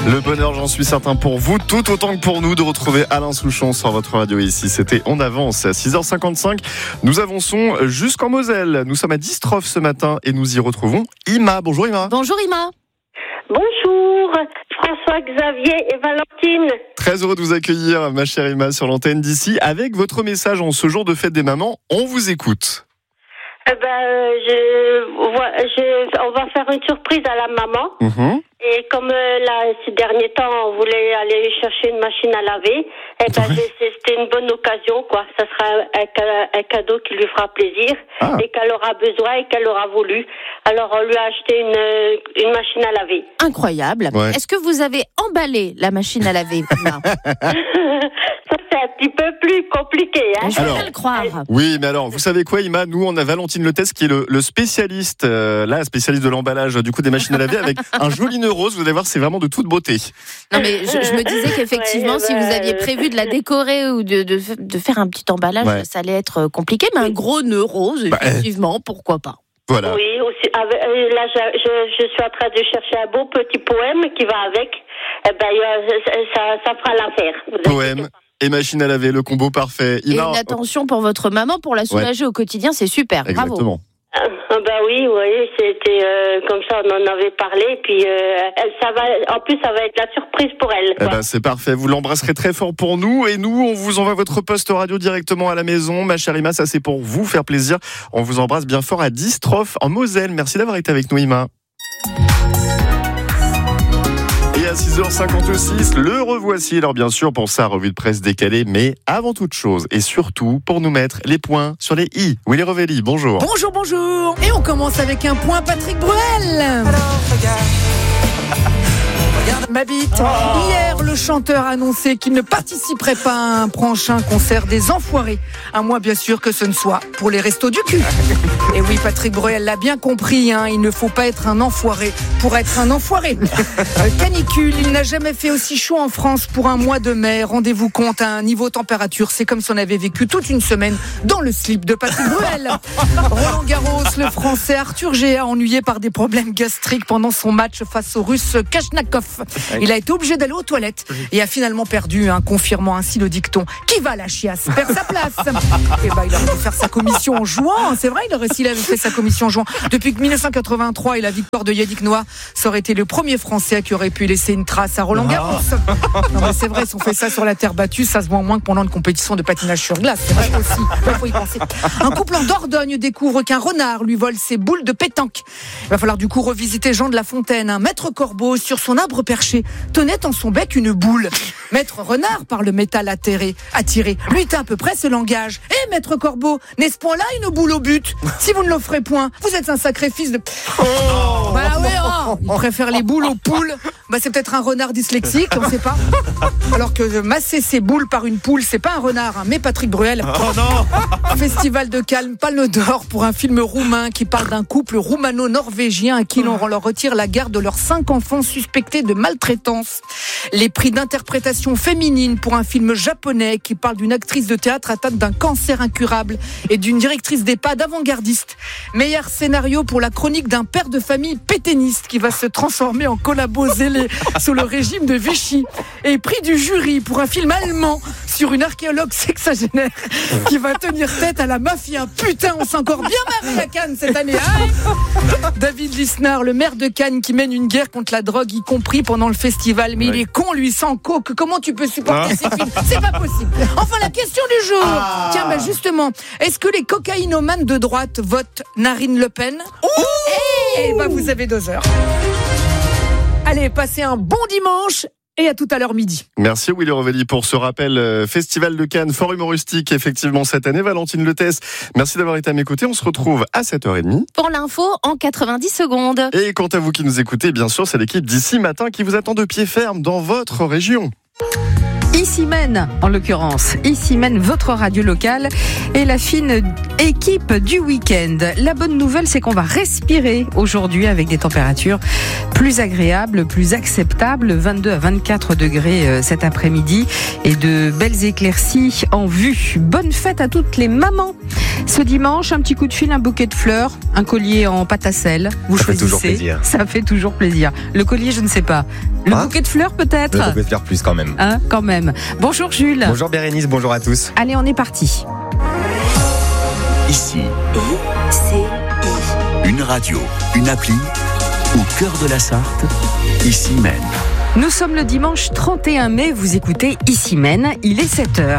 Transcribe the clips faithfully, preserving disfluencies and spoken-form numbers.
Le bonheur, j'en suis certain pour vous, tout autant que pour nous, de retrouver Alain Souchon sur votre radio ici. C'était On Avance à six heures cinquante-cinq. Nous avançons jusqu'en Moselle. Nous sommes à Distroff ce matin et nous y retrouvons Ima. Bonjour Ima. Bonjour Ima. Bonjour, François, Xavier et Valentine. Très heureux de vous accueillir, ma chère Ima, sur l'antenne d'ici. Avec votre message en ce jour de fête des mamans, on vous écoute. Eh ben, je, je, on va faire une surprise à la maman. Mmh. Et comme euh, là, ces derniers temps, on voulait aller chercher une machine à laver, eh ben, oui. C'était une bonne occasion, quoi. Ça sera un, un cadeau qui lui fera plaisir ah. et qu'elle aura besoin et qu'elle aura voulu. Alors, on lui a acheté une, une machine à laver. Incroyable. Ouais. Est-ce que vous avez emballé la machine à laver? Ça, c'est un petit peu plus compliqué. Hein. Je vais le croire. Oui, mais alors, vous savez quoi, Ima? Nous, on a Valentine Letès qui est le, le spécialiste, euh, là, spécialiste de l'emballage du coup des machines à laver avec un joli nœud rose. Vous allez voir, c'est vraiment de toute beauté. Non, mais je, je me disais qu'effectivement, ouais, si bah, vous aviez prévu de la décorer ou de, de, de faire un petit emballage, ouais. ça allait être compliqué. Mais un gros nœud rose, effectivement, bah, pourquoi pas. Voilà. Oui, aussi, avec, là, je, je, je suis en train de chercher un beau petit poème qui va avec. Eh ben, ça, ça fera l'affaire. Poème et machine à laver, le combo parfait. Il et a... une attention pour votre maman, pour la soulager ouais. au quotidien, c'est super. Exactement. Bravo. Ah bah oui, oui, c'était euh, comme ça, on en avait parlé, puis euh, ça va, en plus ça va être la surprise pour elle. Eh ben, c'est parfait, vous l'embrasserez très fort pour nous, et nous, on vous envoie votre poste radio directement à la maison, ma chère Ima, ça c'est pour vous faire plaisir. On vous embrasse bien fort à Distroff en Moselle. Merci d'avoir été avec nous, Ima. Et à six heures cinquante-six, le revoici. Alors bien sûr, pour sa revue de presse décalée, mais avant toute chose, et surtout pour nous mettre les points sur les i. Willy Rovelli, bonjour. Bonjour, bonjour. Et on commence avec un point Patrick Bruel. Alors, regarde. Ma bite. Oh. Hier, le chanteur a annoncé qu'il ne participerait pas à un prochain concert des Enfoirés. À moins, bien sûr, que ce ne soit pour les restos du cul. Et oui, Patrick Bruel l'a bien compris, hein, il ne faut pas être un enfoiré pour être un enfoiré. euh, canicule, il n'a jamais fait aussi chaud en France pour un mois de mai. Rendez-vous compte, à un niveau température, c'est comme si on avait vécu toute une semaine dans le slip de Patrick Bruel. Roland Garros, le Français Arthur Géa, ennuyé par des problèmes gastriques pendant son match face au Russe Kachnakov. Il a été obligé d'aller aux toilettes et a finalement perdu, hein, confirmant ainsi le dicton « Qui va la chiasse perd sa place ». Et ben, il aurait dû faire sa commission en jouant. C'est vrai, il aurait, s'il avait fait sa commission en jouant. Depuis que dix-neuf cent quatre-vingt-trois et la victoire de Yannick Noah, ça aurait été le premier Français qui aurait pu laisser une trace à Roland Garros. Non, mais c'est vrai, si on fait ça sur la terre battue, ça se voit moins que pendant une compétition de patinage sur glace. C'est vrai aussi. Il faut y penser. Un couple en Dordogne découvre qu'un renard lui vole ses boules de pétanque. Il va falloir du coup revisiter Jean de La Fontaine. Un maître corbeau sur son arbre perché tenait en son bec une boule. Maître renard, par le métal attiré, attiré, lui tint à peu près ce langage. Eh, maître corbeau, n'est-ce point là une boule au but? Si vous ne l'offrez point, vous êtes un sacré fils de... Oh bah oui, oh, il préfère les boules aux poules. Bah c'est peut-être un renard dyslexique, on ne sait pas. Alors que masser ses boules par une poule, c'est pas un renard, hein, mais Patrick Bruel. Oh non. Festival de Cannes, Palme d'Or pour un film roumain qui parle d'un couple roumano-norvégien à qui l'on leur retire la garde de leurs cinq enfants suspectés de maltraitance. Les prix d'interprétation féminine pour un film japonais qui parle d'une actrice de théâtre atteinte d'un cancer incurable et d'une directrice d'EHPAD avant-gardiste. Meilleur scénario pour la chronique d'un père de famille pétainiste qui va se transformer en collabo zélé sous le régime de Vichy. Et prix du jury pour un film allemand sur une archéologue sexagénaire qui va tenir tête à la mafia. Putain, on s'est encore bien marré à Cannes cette année. Hein. David Lisnard, le maire de Cannes qui mène une guerre contre la drogue, y compris pendant le festival. Mais ouais. il est con, lui, sans coke. Comment tu peux supporter ah. ces films? C'est pas possible. Enfin, la question du jour. Ah. Tiens, bah justement, est-ce que les cocaïnomanes de droite votent Marine Le Pen? Eh bah, vous avez deux heures. Allez, passez un bon dimanche. Et à tout à l'heure midi. Merci Willy Rovelli pour ce rappel. Euh, Festival de Cannes, fort humoristique effectivement cette année. Valentine Letès, merci d'avoir été à mes côtés. On se retrouve à sept heures trente. Pour l'info en quatre-vingt-dix secondes. Et quant à vous qui nous écoutez, bien sûr, c'est l'équipe d'ici matin qui vous attend de pied ferme dans votre région. Issy-Mène, en l'occurrence. Issy-Mène, votre radio locale et la fine équipe du week-end. La bonne nouvelle, c'est qu'on va respirer aujourd'hui avec des températures plus agréables, plus acceptables, vingt-deux à vingt-quatre degrés cet après-midi et de belles éclaircies en vue. Bonne fête à toutes les mamans. Ce dimanche, un petit coup de fil, un bouquet de fleurs, un collier en pâte à sel. Vous Ça choisissez. fait toujours plaisir. Ça fait toujours plaisir. Le collier, je ne sais pas. Le Ah. bouquet de fleurs, peut-être. Le bouquet de fleurs plus quand même. Hein, quand même. Bonjour Jules. Bonjour Bérénice, bonjour à tous. Allez, on est parti. Ici, une radio, une appli, au cœur de la Sarthe, Issy-Mène. Nous sommes le dimanche trente et un mai, vous écoutez Issy-Mène, il est sept heures.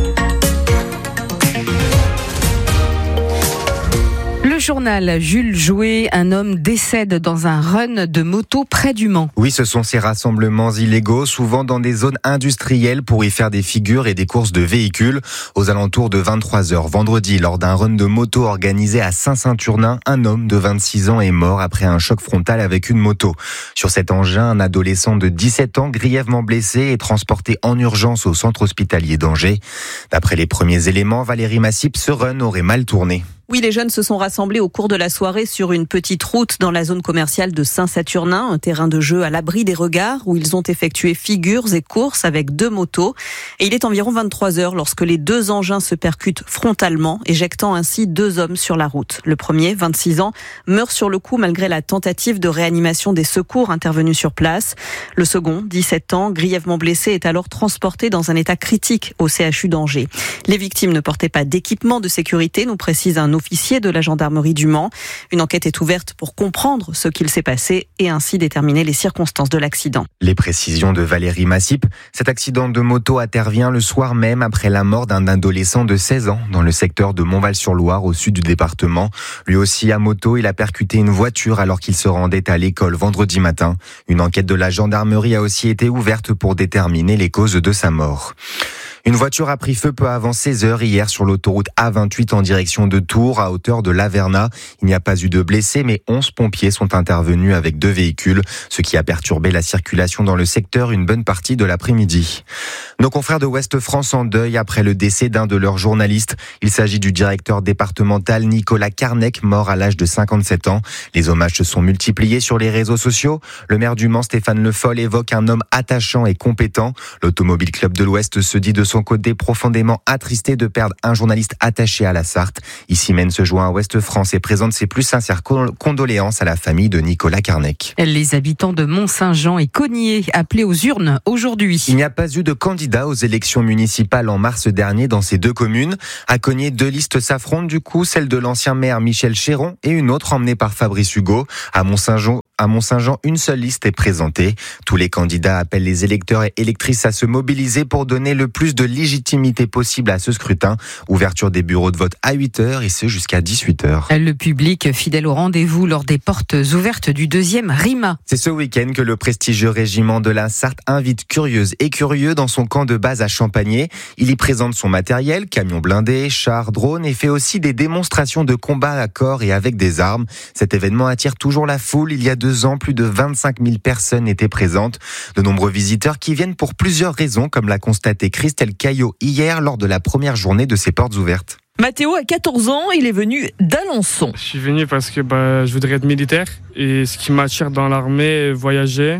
Le journal, Jules Jouet, un homme décède dans un run de moto près du Mans. Oui, ce sont ces rassemblements illégaux, souvent dans des zones industrielles pour y faire des figures et des courses de véhicules. Aux alentours de vingt-trois heures vendredi, lors d'un run de moto organisé à Saint-Saturnin, un homme de vingt-six ans est mort après un choc frontal avec une moto. Sur cet engin, un adolescent de dix-sept ans, grièvement blessé, est transporté en urgence au centre hospitalier d'Angers. D'après les premiers éléments, Valérie Massip, ce run aurait mal tourné. Oui, les jeunes se sont rassemblés au cours de la soirée sur une petite route dans la zone commerciale de Saint-Saturnin, un terrain de jeu à l'abri des regards où ils ont effectué figures et courses avec deux motos. Et il est environ vingt-trois heures lorsque les deux engins se percutent frontalement, éjectant ainsi deux hommes sur la route. Le premier, vingt-six ans, meurt sur le coup malgré la tentative de réanimation des secours intervenus sur place. Le second, dix-sept ans, grièvement blessé, est alors transporté dans un état critique au C H U d'Angers. Les victimes ne portaient pas d'équipement de sécurité, nous précise un officier de la gendarmerie du Mans. Une enquête est ouverte pour comprendre ce qu'il s'est passé et ainsi déterminer les circonstances de l'accident. Les précisions de Valérie Massip. Cet accident de moto intervient le soir même après la mort d'un adolescent de seize ans dans le secteur de Montval-sur-Loire au sud du département. Lui aussi à moto, il a percuté une voiture alors qu'il se rendait à l'école vendredi matin. Une enquête de la gendarmerie a aussi été ouverte pour déterminer les causes de sa mort. Une voiture a pris feu peu avant seize heures hier sur l'autoroute A vingt-huit en direction de Tours, à hauteur de Laverna. Il n'y a pas eu de blessés, mais onze pompiers sont intervenus avec deux véhicules, ce qui a perturbé la circulation dans le secteur une bonne partie de l'après-midi. Nos confrères de Ouest France en deuil après le décès d'un de leurs journalistes. Il s'agit du directeur départemental Nicolas Carnec, mort à l'âge de cinquante-sept ans. Les hommages se sont multipliés sur les réseaux sociaux. Le maire du Mans, Stéphane Le Foll, évoque un homme attachant et compétent. L'Automobile Club de l'Ouest se dit de son côté profondément attristé de perdre un journaliste attaché à la Sarthe. Issy-Mène se joint à Ouest France et présente ses plus sincères condoléances à la famille de Nicolas Carnec. Les habitants de Mont-Saint-Jean et Cognier appelés aux urnes aujourd'hui. Il n'y a pas eu de candidat aux élections municipales en mars dernier dans ces deux communes. À Cognier, deux listes s'affrontent du coup, celle de l'ancien maire Michel Chéron et une autre emmenée par Fabrice Hugo. À Mont-Saint-Jean, À Mont-Saint-Jean, une seule liste est présentée. Tous les candidats appellent les électeurs et électrices à se mobiliser pour donner le plus de légitimité possible à ce scrutin. Ouverture des bureaux de vote à huit heures et ce jusqu'à dix-huit heures. Le public fidèle au rendez-vous lors des portes ouvertes du deuxième RIMA. C'est ce week-end que le prestigieux régiment de la Sarthe invite curieuses et curieux dans son camp de base à Champagné. Il y présente son matériel, camions blindés, chars, drones et fait aussi des démonstrations de combat à corps et avec des armes. Cet événement attire toujours la foule. Il y a deux Deux ans, plus de vingt-cinq mille personnes étaient présentes. De nombreux visiteurs qui viennent pour plusieurs raisons, comme l'a constaté Christelle Caillot hier lors de la première journée de ses portes ouvertes. Mathéo a quatorze ans, il est venu d'Alençon. Je suis venu parce que bah, je voudrais être militaire et ce qui m'attire dans l'armée, voyager,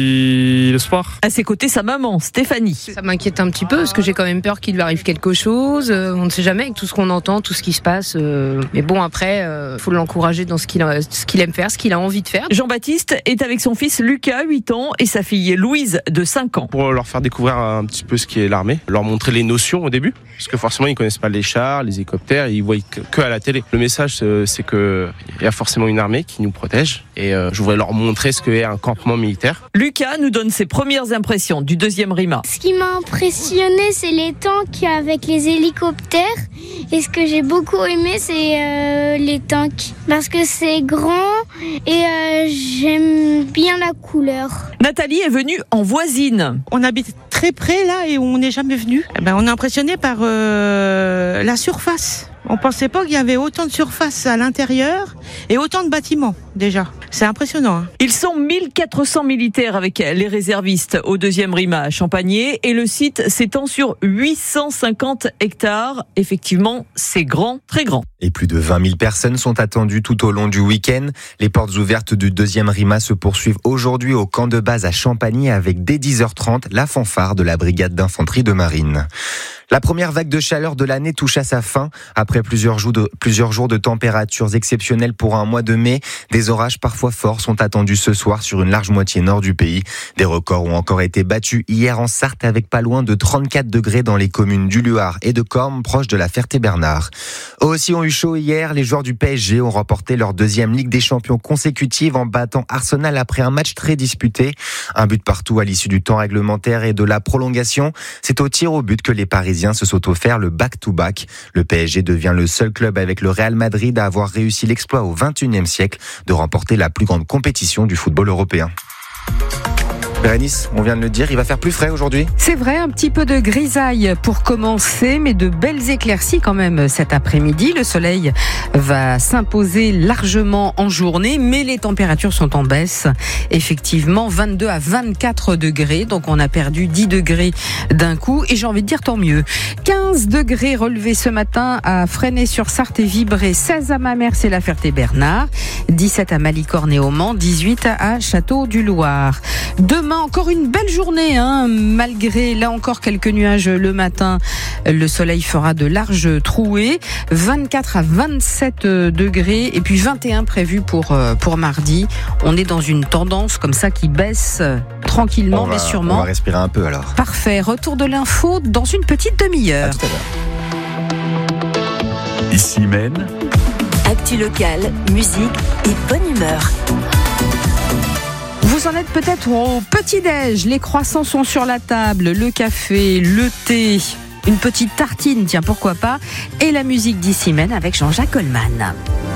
puis le sport. À ses côtés, sa maman, Stéphanie. Ça m'inquiète un petit peu parce que j'ai quand même peur qu'il lui arrive quelque chose. Euh, on ne sait jamais avec tout ce qu'on entend, tout ce qui se passe. Euh, mais bon, après, il euh, faut l'encourager dans ce qu'il, ce qu'il aime faire, ce qu'il a envie de faire. Jean-Baptiste est avec son fils Lucas, huit ans, et sa fille Louise, de cinq ans. Pour leur faire découvrir un petit peu ce qu'est l'armée, leur montrer les notions au début, parce que forcément ils connaissent pas les chars, les hélicoptères, ils voient que à la télé. Le message, c'est que il y a forcément une armée qui nous protège, et je voudrais leur montrer ce qu'est un campement militaire. Lucas nous donne ses premières impressions du deuxième RIMA. Ce qui m'a impressionné, c'est les tanks avec les hélicoptères, et ce que j'ai beaucoup aimé, c'est euh, les tanks, parce que c'est grand et euh, j'aime bien la couleur. Nathalie est venue en voisine. On habite très près là et on n'est jamais venu. Eh ben, on est impressionné par euh, la surface. On pensait pas qu'il y avait autant de surface à l'intérieur et autant de bâtiments déjà. C'est impressionnant. Hein. Ils sont mille quatre cents militaires avec les réservistes au deuxième RIMA à Champagné et le site s'étend sur huit cent cinquante hectares. Effectivement, c'est grand, très grand. Et plus de vingt mille personnes sont attendues tout au long du week-end. Les portes ouvertes du deuxième RIMA se poursuivent aujourd'hui au camp de base à Champagné avec dès dix heures trente la fanfare de la brigade d'infanterie de marine. La première vague de chaleur de l'année touche à sa fin. Après plusieurs jours de, plusieurs jours de températures exceptionnelles pour un mois de mai, des orages parfois forts sont attendus ce soir sur une large moitié nord du pays. Des records ont encore été battus hier en Sarthe avec pas loin de trente-quatre degrés dans les communes du Luard et de Cormes, proches de la Ferté-Bernard. Eux aussi ont eu chaud hier. Les joueurs du P S G ont remporté leur deuxième Ligue des Champions consécutive en battant Arsenal après un match très disputé. Un but partout à l'issue du temps réglementaire et de la prolongation. C'est au tir au but que les Parisiens se sont offerts le back-to-back. Le P S G devient le seul club avec le Real Madrid à avoir réussi l'exploit au vingt et unième siècle de remporter la plus grande compétition du football européen. Bérénice, on vient de le dire, il va faire plus frais aujourd'hui. C'est vrai, un petit peu de grisaille pour commencer, mais de belles éclaircies quand même cet après-midi. Le soleil va s'imposer largement en journée, mais les températures sont en baisse. Effectivement, vingt-deux à vingt-quatre degrés, donc on a perdu dix degrés d'un coup, et j'ai envie de dire tant mieux. quinze degrés relevés ce matin à Fresnay-sur-Sarthe et Vibré, seize à Mamers et la Ferté-Bernard, dix-sept à Malicorne et au Mans, dix-huit à Château-du-Loir. Demain, encore une belle journée, hein, malgré là encore quelques nuages le matin. Le soleil fera de larges trouées, vingt-quatre à vingt-sept degrés et puis vingt et un prévus pour, pour mardi. On est dans une tendance comme ça qui baisse tranquillement va, mais sûrement. On va respirer un peu alors. Parfait, retour de l'info dans une petite demi-heure. À tout à l'heure. Ici Maine. Actu locale, musique et bonne humeur. Vous en êtes peut-être au petit-déj, les croissants sont sur la table, le café, le thé, une petite tartine, tiens pourquoi pas, et la musique d'Ici Maine avec Jean-Jacques Goldman.